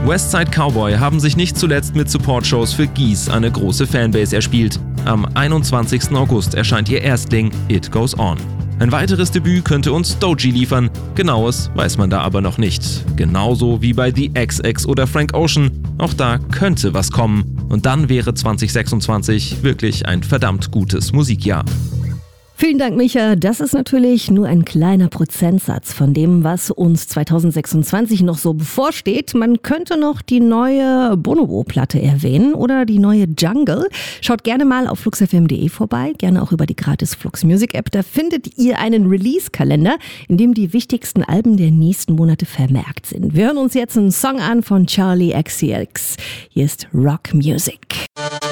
Westside Cowboy haben sich nicht zuletzt mit Support-Shows für Geese eine große Fanbase erspielt. Am 21. August erscheint ihr Erstling It Goes On. Ein weiteres Debüt könnte uns Doechii liefern, genaues weiß man da aber noch nicht. Genauso wie bei The XX oder Frank Ocean, auch da könnte was kommen. Und dann wäre 2026 wirklich ein verdammt gutes Musikjahr. Vielen Dank, Micha. Das ist natürlich nur ein kleiner Prozentsatz von dem, was uns 2026 noch so bevorsteht. Man könnte noch die neue Bonobo-Platte erwähnen oder die neue Jungle. Schaut gerne mal auf fluxfm.de vorbei, gerne auch über die gratis Flux Music App. Da findet ihr einen Release-Kalender, in dem die wichtigsten Alben der nächsten Monate vermerkt sind. Wir hören uns jetzt einen Song an von Charli XCX. Hier ist Rock Music.